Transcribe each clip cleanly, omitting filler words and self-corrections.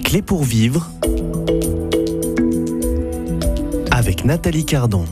clés pour vivre avec Nathalie Cardon.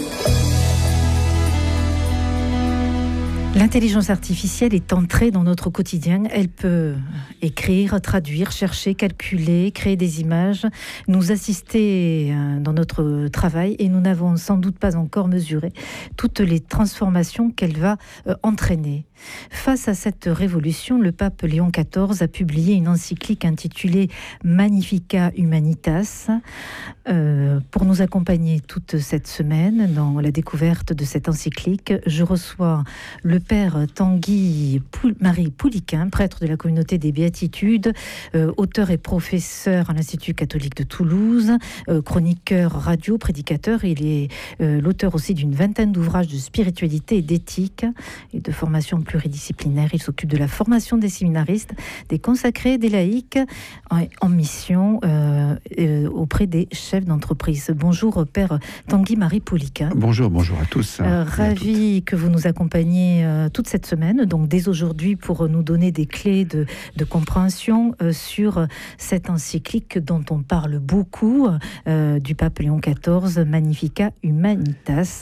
L'intelligence artificielle est entrée dans notre quotidien. Elle peut écrire, traduire, chercher, calculer, créer des images, nous assister dans notre travail et nous n'avons sans doute pas encore mesuré toutes les transformations qu'elle va entraîner. Face à cette révolution, le pape Léon XIV a publié une encyclique intitulée Magnificat Humanitas. Pour nous accompagner toute cette semaine dans la découverte de cette encyclique, je reçois le père Tanguy Marie Pouliquin, prêtre de la communauté des Béatitudes, auteur et professeur à l'Institut catholique de Toulouse, chroniqueur radio, prédicateur. Il est l'auteur aussi d'une vingtaine d'ouvrages de spiritualité et d'éthique et de formation pluridisciplinaire. Il s'occupe de la formation des séminaristes, des consacrés, des laïcs en mission auprès des chefs d'entreprise. Bonjour Père Tanguy Marie Pouliquin. Bonjour à tous. Ravi que vous nous accompagniez toute cette semaine, donc dès aujourd'hui, pour nous donner des clés de compréhension sur cette encyclique dont on parle beaucoup, du pape Léon XIV, Magnificat Humanitas.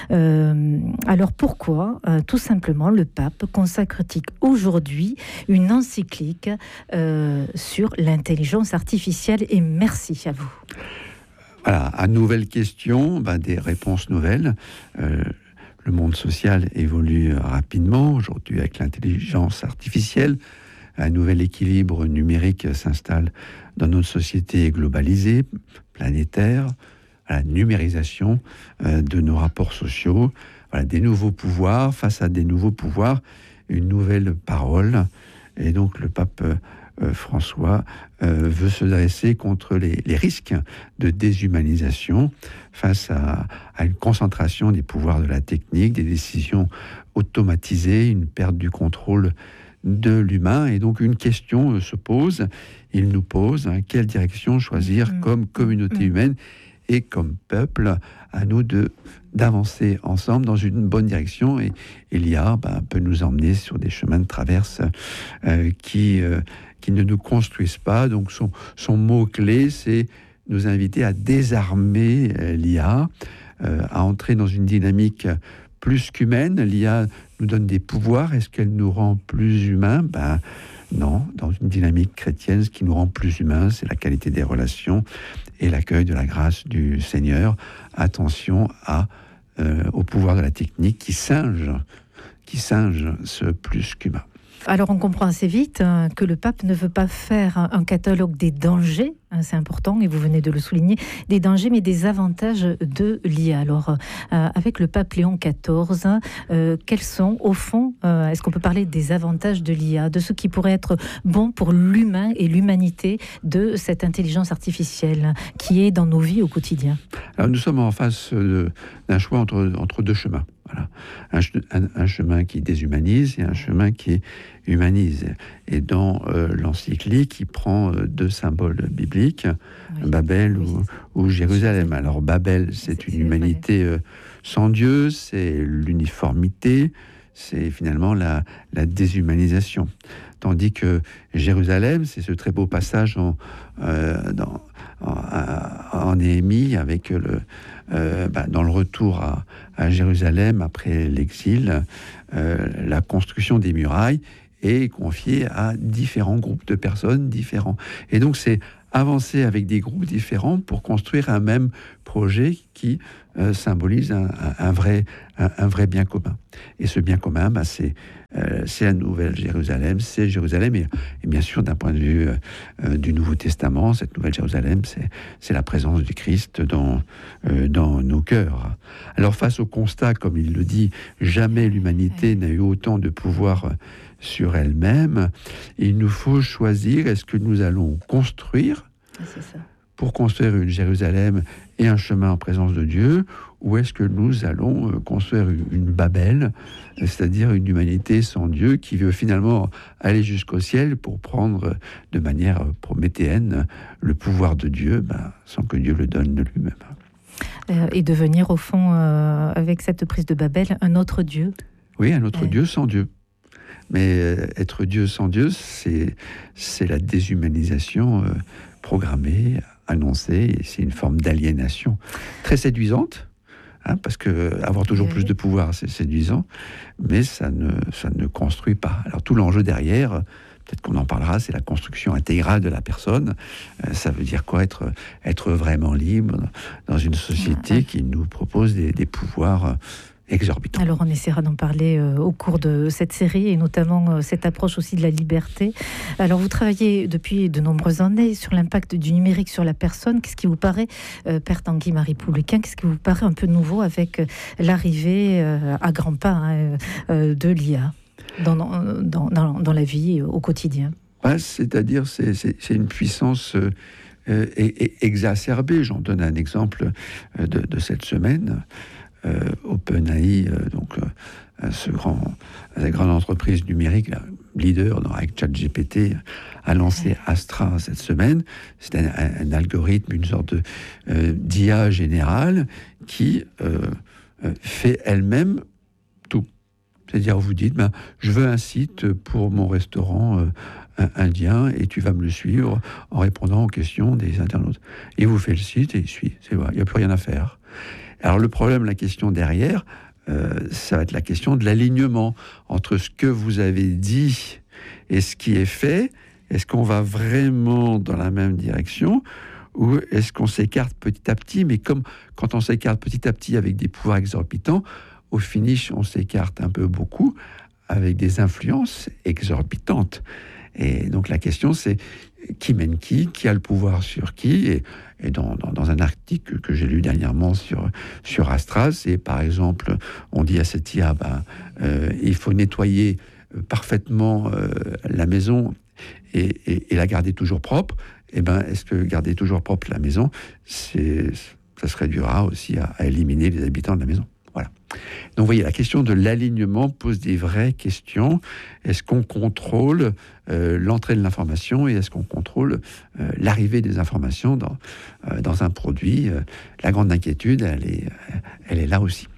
Alors pourquoi, tout simplement, le pape consacre-t-il aujourd'hui une encyclique sur l'intelligence artificielle? Et merci à vous. Voilà, à nouvelle question, des réponses nouvelles. Le monde social évolue rapidement aujourd'hui avec l'intelligence artificielle. Un nouvel équilibre numérique s'installe dans notre société globalisée, planétaire. La numérisation de nos rapports sociaux. Voilà, des nouveaux pouvoirs, face à des nouveaux pouvoirs, une nouvelle parole. Et donc le pape François veut se dresser contre les risques de déshumanisation face à une concentration des pouvoirs de la technique, des décisions automatisées, une perte du contrôle de l'humain. Et donc une question se pose, il nous pose, quelle direction choisir comme communauté humaine et comme peuple, à nous d'avancer ensemble dans une bonne direction. Et l'IA peut nous emmener sur des chemins de traverse qui ne nous construisent pas. Donc son mot-clé, c'est nous inviter à désarmer l'IA, à entrer dans une dynamique plus qu'humaine. L'IA nous donne des pouvoirs. Est-ce qu'elle nous rend plus humains ? Non, dans une dynamique chrétienne, ce qui nous rend plus humains, c'est la qualité des relations et l'accueil de la grâce du Seigneur. Attention au pouvoir de la technique qui singe ce plus qu'humain. Alors on comprend assez vite que le pape ne veut pas faire un catalogue des dangers, c'est important et vous venez de le souligner, des dangers mais des avantages de l'IA. Alors avec le pape Léon XIV, quels sont au fond, est-ce qu'on peut parler des avantages de l'IA, de ce qui pourrait être bon pour l'humain et l'humanité de cette intelligence artificielle qui est dans nos vies au quotidien? Alors nous sommes en face d'un choix entre deux chemins. Voilà. Un chemin qui déshumanise et un chemin qui humanise. Et dans l'encyclique, il prend deux symboles bibliques, Babel ou Jérusalem. Alors Babel, c'est une humanité sans Dieu, c'est l'uniformité, c'est finalement la déshumanisation. Tandis que Jérusalem, c'est ce très beau passage en Néhémie avec dans le retour à Jérusalem après l'exil, la construction des murailles est confiée à différents groupes de personnes différents. Et donc c'est avancer avec des groupes différents pour construire un même projet qui symbolise un vrai bien commun. Et ce bien commun, c'est la Nouvelle Jérusalem, c'est Jérusalem. Et bien sûr, d'un point de vue du Nouveau Testament, cette Nouvelle Jérusalem, c'est la présence du Christ dans nos cœurs. Alors face au constat, comme il le dit, jamais l'humanité n'a eu autant de pouvoir sur elle-même. Il nous faut choisir, est-ce que nous allons construire pour construire une Jérusalem et un chemin en présence de Dieu, ou est-ce que nous allons construire une Babel, c'est-à-dire une humanité sans Dieu qui veut finalement aller jusqu'au ciel pour prendre de manière prométhéenne le pouvoir de Dieu, sans que Dieu le donne de lui-même. Et devenir au fond, avec cette prise de Babel, un autre Dieu. Oui, un autre Dieu sans Dieu. Mais être Dieu sans Dieu, c'est la déshumanisation programmée, annoncée, et c'est une forme d'aliénation très séduisante. Parce que avoir toujours plus de pouvoir, c'est séduisant, mais ça ne construit pas. Alors tout l'enjeu derrière, peut-être qu'on en parlera, c'est la construction intégrale de la personne. Ça veut dire quoi, être vraiment libre dans une société qui nous propose des pouvoirs exorbitant. Alors on essaiera d'en parler au cours de cette série, et notamment cette approche aussi de la liberté. Alors vous travaillez depuis de nombreuses années sur l'impact du numérique sur la personne. Qu'est-ce qui vous paraît, Père Tanguy-Marie Poulequin, qu'est-ce qui vous paraît un peu nouveau avec l'arrivée à grands pas de l'IA dans la vie au quotidien? C'est-à-dire c'est une puissance exacerbée. J'en donne un exemple de cette semaine. OpenAI, la grande entreprise numérique, leader avec ChatGPT, a lancé Astra cette semaine. C'est un algorithme, une sorte d'IA générale qui fait elle-même tout. C'est-à-dire, vous dites, je veux un site pour mon restaurant indien et tu vas me le suivre en répondant aux questions des internautes. Et vous faites le site et il suit. Il n'y a plus rien à faire. Alors le problème, la question derrière, ça va être la question de l'alignement entre ce que vous avez dit et ce qui est fait. Est-ce qu'on va vraiment dans la même direction ou est-ce qu'on s'écarte petit à petit? Mais comme quand on s'écarte petit à petit avec des pouvoirs exorbitants, au finish, on s'écarte un peu beaucoup avec des influences exorbitantes. Et donc la question, c'est qui mène qui a le pouvoir sur qui? Et dans un article que j'ai lu dernièrement sur Astra, c'est par exemple, on dit à cette IA, il faut nettoyer parfaitement la maison et la garder toujours propre. Est-ce que garder toujours propre la maison, ça se réduira aussi à éliminer les habitants de la maison? Voilà. Donc, vous voyez, la question de l'alignement pose des vraies questions. Est-ce qu'on contrôle l'entrée de l'information et est-ce qu'on contrôle l'arrivée des informations dans un produit? La grande inquiétude, elle est là aussi.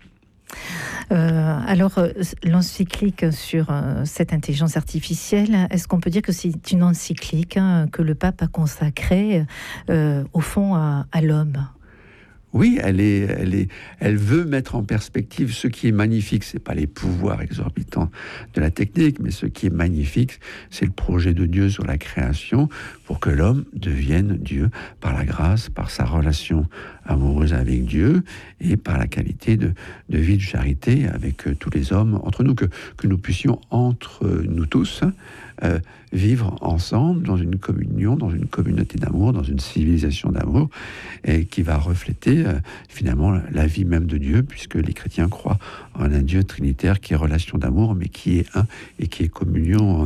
Alors, l'encyclique sur cette intelligence artificielle, est-ce qu'on peut dire que c'est une encyclique que le pape a consacrée, au fond, à l'homme? Oui, elle veut mettre en perspective ce qui est magnifique. C'est pas les pouvoirs exorbitants de la technique, mais ce qui est magnifique, c'est le projet de Dieu sur la création pour que l'homme devienne Dieu par la grâce, par sa relation amoureuse avec Dieu et par la qualité de vie de charité avec tous les hommes entre nous, que nous puissions entre nous tous vivre ensemble dans une communion, dans une communauté d'amour, dans une civilisation d'amour, et qui va refléter finalement la vie même de Dieu, puisque les chrétiens croient en un Dieu trinitaire qui est relation d'amour, mais qui est un et qui est communion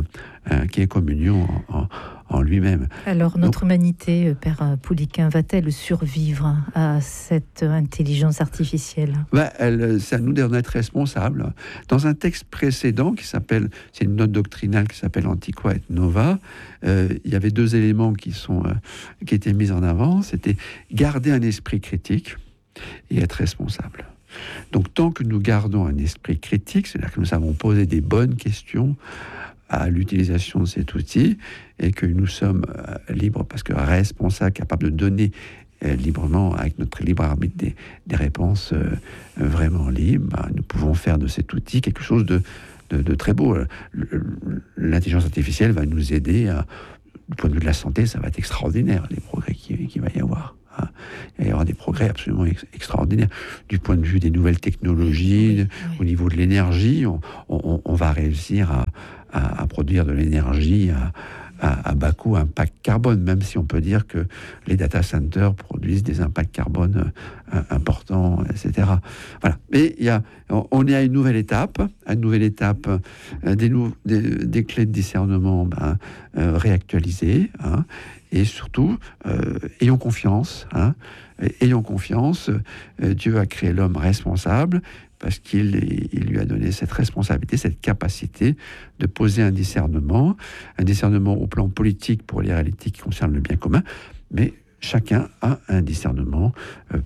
en lui-même. Alors notre humanité, Père Poulequin, va-t-elle survivre à cette intelligence artificielle? C'est à nous d'en être responsables. Dans un texte précédent c'est une note doctrinale qui s'appelle Antiqua et Nova, il y avait deux éléments qui étaient mis en avant. C'était garder un esprit critique et être responsable. Donc tant que nous gardons un esprit critique, c'est-à-dire que nous savons poser des bonnes questions à l'utilisation de cet outil et que nous sommes libres parce que responsables, capables de donner librement, avec notre libre arbitre, des réponses vraiment libres, nous pouvons faire de cet outil quelque chose de très beau. L'intelligence artificielle va nous aider, du point de vue de la santé, ça va être extraordinaire, les progrès qu'il va y avoir. Il va y avoir des progrès absolument extraordinaires. Du point de vue des nouvelles technologies, au niveau de l'énergie, on va réussir à produire de l'énergie à bas coût, impact carbone, même si on peut dire que les data centers produisent des impacts carbone importants, etc. Voilà. Mais on est à une nouvelle étape, des clés de discernement réactualisées, et surtout, ayons confiance. Ayons confiance. Dieu a créé l'homme responsable parce qu'il lui a donné cette responsabilité, cette capacité de poser un discernement au plan politique pour les réalités qui concernent le bien commun, mais chacun a un discernement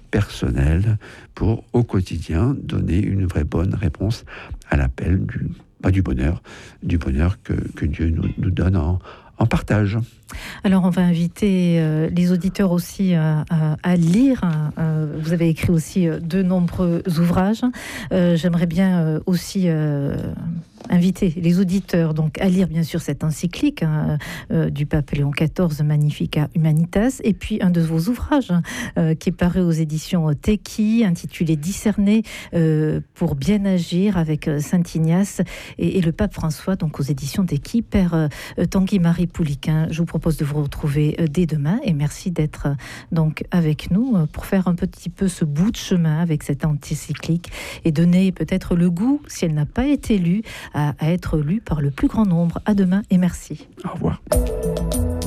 personnel pour, au quotidien, donner une vraie bonne réponse à l'appel du bonheur que Dieu nous donne en partage. Alors, on va inviter les auditeurs aussi à lire. Vous avez écrit aussi de nombreux ouvrages. J'aimerais bien aussi inviter les auditeurs donc à lire bien sûr cette encyclique du pape Léon XIV, Magnificat Humanitas, et puis un de vos ouvrages qui est paru aux éditions Teki, intitulé Discerner pour bien agir, avec Saint Ignace et le pape François, donc aux éditions Teki. Père Tanguy-Marie Pouliquen, je vous propose de vous retrouver dès demain, et merci d'être donc avec nous pour faire un petit peu ce bout de chemin avec cette encyclique et donner peut-être le goût, si elle n'a pas été lue, à être lue par le plus grand nombre. À demain et merci. Au revoir.